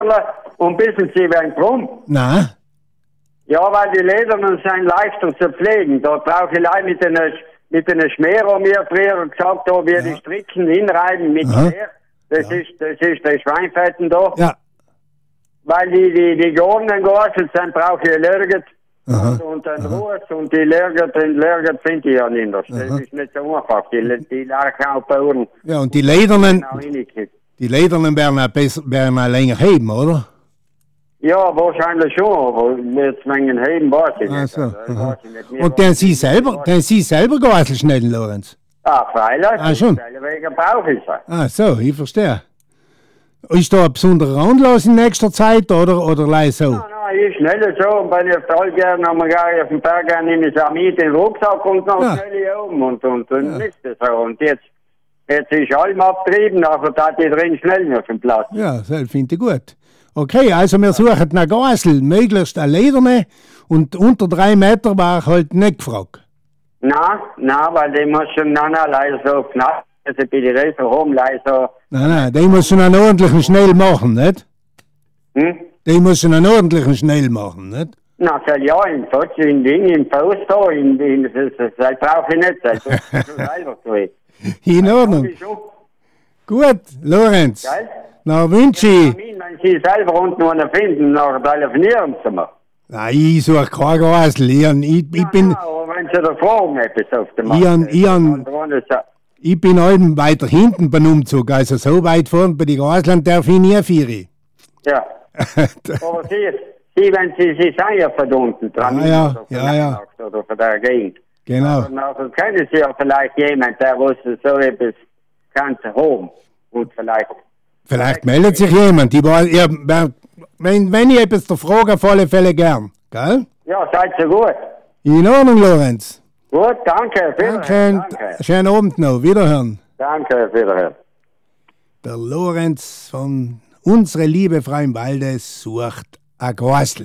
und wissen Sie, wen drum? Nein. Ja, weil die Ledernen sind leichter zu pflegen. Da brauche ich leider mit den Schmerer mir früher gesagt, da wir die Stricken hinreiben mit Schmer. Das ist der Schweinfetten da. Ja. Weil die Gornen geordnet sind, brauche ich Lörget und ein Ruß und die Lörget finde ich ja nicht. Das ist nicht so einfach. Die Larkaubauern. Ja, und die Ledernen werden auch länger heben, oder? Ja, wahrscheinlich schon, aber jetzt mengen heben weiß ich nicht. So. Weiß ich nicht. Und den Sie selber gewaschen schnell, Lorenz? Freilich. Schon. Wegen brauche ich es. So, ich verstehe. Ist da ein besonderer Anlass in nächster Zeit oder leise so? Nein, ich schnell so. Und wenn ich auf der Algern auf den Berg gehe, nehme ich auch mit den Rucksack und dann schnell hier um und ist das so. Und jetzt ist allem abgetrieben, also da die drin schnell auf dem Platz. Ja, das finde ich gut. Okay, also wir suchen nach Gasel, möglichst eine lederne und unter 3 Meter war ich halt nicht gefragt. Nein, weil die muss schon leider so knapp, also bei den Reise rum, leider. Nein, die muss schon einen ordentlichen Schnell machen, nicht? Die muss schon einen ordentlichen Schnell machen, nicht? Na, soll ja, im Post da, das brauche ich nicht, das ist selber tun. In Ordnung. Gut, Lorenz. Geil? Na, wünsche ich. Wenn Sie selber unten einen finden, dann telefonieren Sie mir. Nein, ich suche kein Gasel. Ich bin... aber wenn Sie da fragen, etwas auf dem Markt. Ich bin allem weiter hinten beim Umzug, also so weit vorne bei den Gaslern darf ich nie fahren. Ja. Aber Sie, wenn Sie sind ja von unten dran. Ja. Oder von der Gegend. Genau. Also kennen Sie ja vielleicht jemanden, der wusste so etwas kann haben. Und Vielleicht meldet sich jemand. Wenn ich etwas der Frage auf alle Fälle gern. Gell? Ja, seid so gut. In Ordnung, Lorenz. Gut, danke. Danke. Schönen Abend noch. Wiederhören. Danke, wiederhören. Der Lorenz von Unsere liebe Frau im Walde sucht ein Gasel.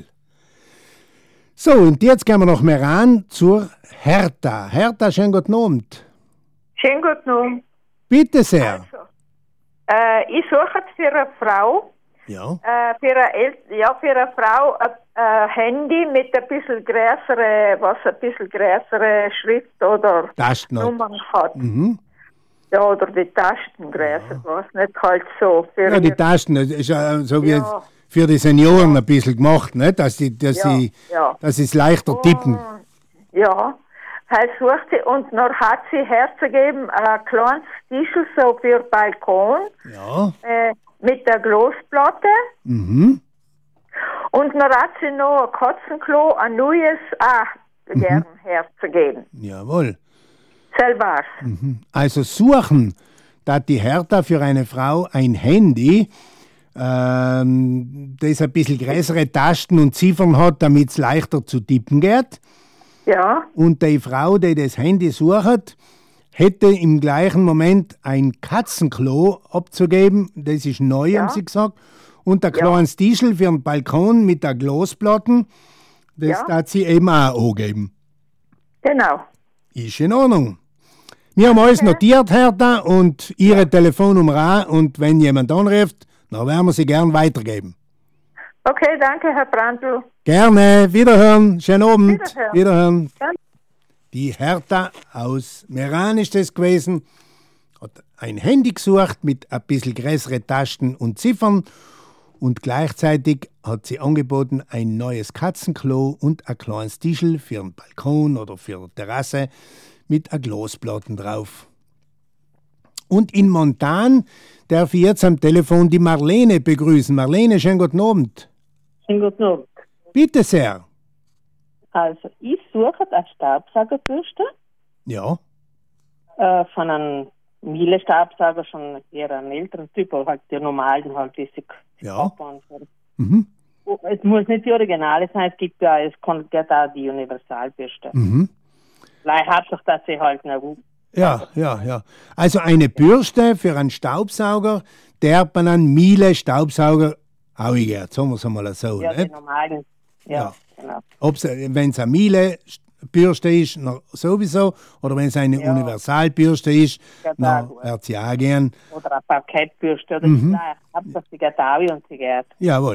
So, und jetzt gehen wir noch mehr ran zur Hertha. Hertha, schönen guten Abend. Schönen guten Abend. Bitte sehr. Also, ich suche für eine Frau, für eine Frau ein Handy mit ein bisschen größere Schrift oder Nummern hat. Ja, oder die Tasten größer, was nicht halt so. Ja, die Tasten, das ist ja so wie für die Senioren ein bisschen gemacht, nicht? Dass sie es leichter tippen. Ja. Halt sucht sie, und dann hat sie herzugeben ein kleines Tischl so für Balkon mit der Glasplatte. Und dann hat sie noch ein Katzenklo, ein neues gern herzugeben. Jawohl. Selber. Also suchen, da die Hertha für eine Frau ein Handy, das ein bisschen größere Tasten und Ziffern hat, damit es leichter zu tippen geht. Ja. Und die Frau, die das Handy sucht, hätte im gleichen Moment ein Katzenklo abzugeben. Das ist neu, haben sie gesagt. Und ein kleines Tischl für den Balkon mit der Glasplatten. Das darf sie eben auch angeben. Genau. Ist in Ordnung. Wir haben alles notiert, Hertha, und Ihre Telefonnummer auch. Und wenn jemand anruft, dann werden wir sie gern weitergeben. Okay, danke, Herr Brandl. Gerne. Wiederhören. Schönen Abend. Wiederhören. Die Hertha aus Meran ist das gewesen. Hat ein Handy gesucht mit ein bisschen größere Tasten und Ziffern. Und gleichzeitig hat sie angeboten ein neues Katzenklo und ein kleines Tischl für den Balkon oder für die Terrasse mit ein Glasplatten drauf. Und in Montan darf ich jetzt am Telefon die Marlene begrüßen. Marlene, schönen guten Abend. Schönen guten Abend. Bitte sehr. Also, ich suche eine Staubsaugerbürste. Ja. Von einem Miele-Staubsauger, schon eher ein älteren Typ, aber halt die normalen, halt diese. Ja. Es muss nicht die Originale sein, es gibt ja, es geht auch die Universalbürste. Vielleicht hat sich das halt noch. Ja. Also eine Bürste für einen Staubsauger, der man einen Miele-Staubsauger ausgeht, sagen wir es einmal so. Ja, nicht? die normalen. Ja, genau. Wenn es eine Miele Bürste ist, noch sowieso. Oder wenn es eine Universalbürste ist, dann wird sie auch gern. Oder eine Parkettbürste oder gleich. Hauptsache sie geht auch und sie geht. Jawohl.